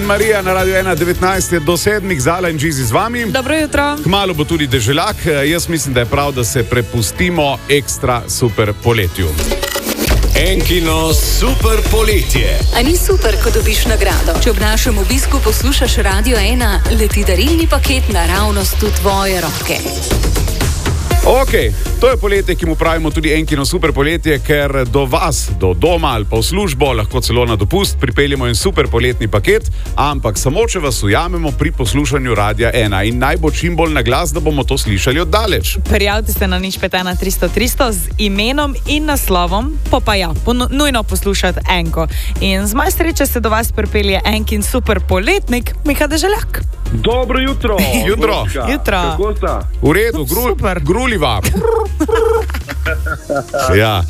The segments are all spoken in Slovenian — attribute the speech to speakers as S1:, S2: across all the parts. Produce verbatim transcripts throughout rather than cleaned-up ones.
S1: Marija na Radio ena, devetnajst je do sedmih, Zala in Džizi z vami.
S2: Dobro jutro.
S1: Kmalu bo tudi deželjak. Jaz mislim, da je prav, da se prepustimo ekstra super poletju.
S3: Enkino super poletje.
S4: A ni super, ko dobiš nagrado? Če ob našem obisku poslušaš Radio ena, leti darilni paket naravnost v tvoje roke.
S1: Ok, to je poletje, ki mu pravimo tudi Enkino super poletje, ker do vas, do doma ali pa v službo, lahko celo na dopust, pripeljemo en super poletni paket, ampak samo če vas ujamemo pri poslušanju Radia ena in naj bo čim bolj na glas, da bomo to slišali oddaleč.
S2: Prijavite se na nič pet ena tristo tristo z imenom in naslovom, pa pa ja, nujno poslušati Enko. In z maj sreče se do vas pripelje Enkin super poletnik, Miha Deželjak.
S5: Dobro jutro.
S1: Jutro.
S2: Jutro.
S5: Kako sta?
S1: V redu, gru,
S2: Super.
S1: gruliva. Ja.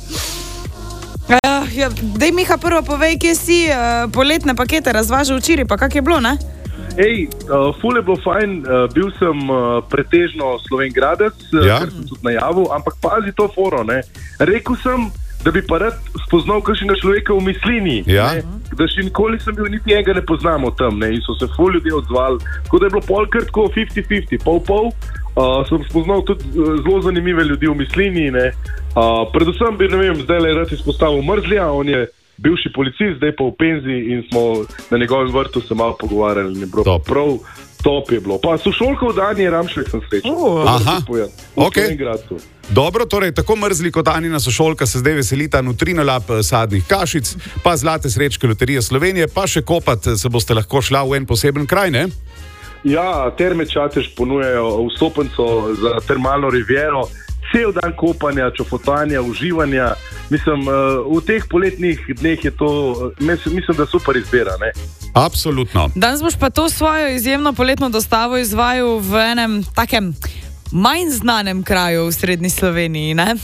S2: Uh, ja, dej, Miha, prvo povej, kje si uh, poletne pakete razvažal včeraj, pa kak je bilo, ne?
S5: Ej, uh, ful je bilo fajn, uh, bil sem uh, pretežno Slovengradec, uh,
S1: Ja.
S5: ker sem tudi najavil, ampak pazi to foro, ne. Rekel sem, da bi pa rad spoznal kakšnega človeka v mislini,
S1: Ja.
S5: ne, da še nikoli sem bil, niti enega ne poznamo tam, ne, in so se ful ljudje odzvali, tako da je bilo polkrat tako fifty fifty, pol-pol. Uh, sem spoznal tudi uh, zelo zanimive ljudi v mislini, ne. Uh, predvsem bi, ne vem, zdaj le rad izpostavil Mrzlja, on je bivši policist, zdaj pa v penziji in smo na njegovem vrtu se malo pogovarjali. Ne, bro,
S1: Top.
S5: Prav top je bilo. Pa sošolka v Dani je Ramšek sem srečal.
S2: Oh.
S1: Aha, ok.
S5: Okay.
S1: Dobro, torej tako Mrzli kot Anina sošolka se zdaj veselita nutrinolap sadnih kašic, pa zlate srečke Loterije Slovenije, pa še kopat se boste lahko šla v en poseben kraj, ne?
S5: Ja, Terme Čatež ponujajo vstopnico za termalno riviero, cel dan kopanja, čofotanja, uživanja. Mislim, v teh poletnih dneh je to, mislim, da super izbira, ne?
S1: Absolutno.
S2: Danes boš pa to svojo izjemno poletno dostavo izvajal v enem takem manj znanem kraju v srednji Sloveniji, ne?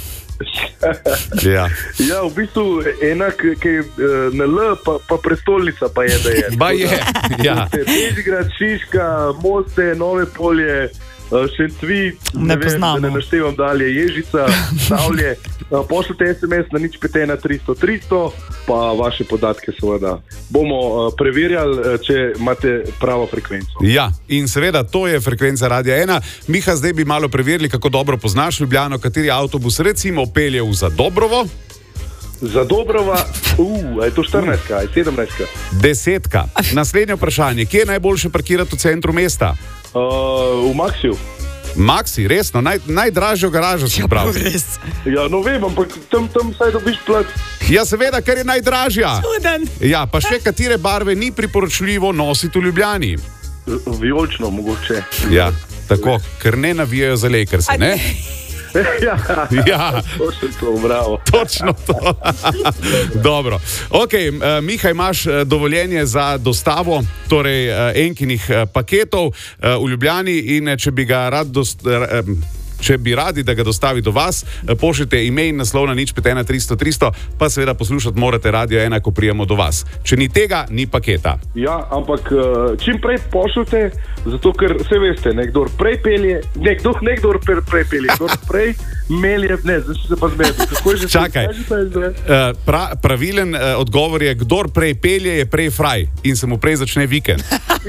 S1: Ja.
S5: Ja, v bistvu enak, ki je na L, pa, pa prestolnica pa je, da je.
S1: Ba je, ja.
S5: Bežigrad, Šiška, Moste, Nove Polje, Šentvid,
S2: Ne
S5: vem,
S2: poznamo.
S5: da ne naštevam dalje, Ježica, Stavlje. Pošljite es em es na nič pet ena tristo tristo, pa vaše podatke seveda bomo uh, preverjali, uh, če imate pravo frekvenco.
S1: Ja, in seveda to je frekvenca Radia ena. Miha, zdaj bi malo preverili, kako dobro poznaš Ljubljano, kateri avtobus recimo pelje v Zadobrovo.
S5: Za Dobrova, uh, je to štirinajstka, je sedemnajstka.
S1: Desetka. Naslednje vprašanje, kje je najboljše parkirati v centru mesta?
S5: Uh, v Maxiju.
S1: Maxi, resno, naj, najdražjo garažo si izbral.
S2: Res.
S5: Ja, no vem, ampak tam, tam vsaj dobiš plac.
S1: Ja, seveda, ker je najdražja.
S2: Čuden.
S1: Ja, pa še katere barve ni priporočljivo nositi v Ljubljani.
S5: Vijolično mogoče.
S1: Ja, tako, ker ne navijajo za Lakers, ne?
S5: Ja,
S1: Ja.
S5: točno to, bravo.
S1: Točno to. Dobro. Ok, uh, Miha, imaš uh, dovoljenje za dostavo torej, uh, Enkinih uh, paketov uh, v Ljubljani in uh, če bi ga rad dost, uh, um, Če bi radi, da ga dostavi do vas, pošljite ime in naslov na nič pet ena tristo tristo, pa seveda poslušati morate Radio ena, ko prijemo do vas. Če ni tega, ni paketa.
S5: Ja, ampak čim prej pošljite, zato ker vse veste, nekdo prej pelje, nekdo, nekdo prej pelje, kdo prej melje, ne, zdaj se pa zmedi. Kako je že?
S1: Čakaj. Uh, pra, pravilen uh, odgovor je, kdor prej pelje, je prej fraj in se mu prej začne vikend.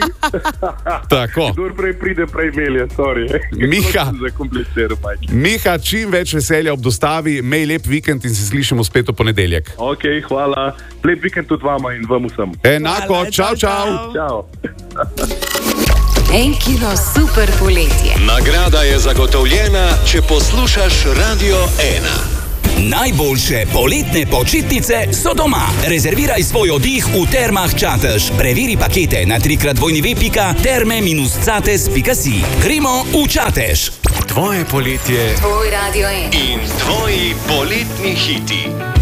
S1: Tako.
S5: Kdor prej pride, prej melje, sorry.
S1: Miha.
S5: Zakompliciral, majke.
S1: Miha, čim več veselja ob dostavi, imej lep vikend in se slišimo spet v ponedeljek.
S5: Ok, hvala. Lep vikend tudi vama in vam vsem.
S1: Enako,
S2: Hvala,
S1: čau, čau.
S2: čau.
S5: Ciao.
S4: Enkino super poletje.
S3: Nagrada je zagotovljena, če poslušaš Radio ena.
S6: Najboljše poletne počitnice so doma. Rezerviraj svoj oddih v Termah Čatež. Preveri pakete na trikrat dvojni pika terme minus cates pika si. Gremo v Čatež.
S3: Tvoje poletje
S4: Tvoj Radio ena.
S3: in tvoji poletni hiti.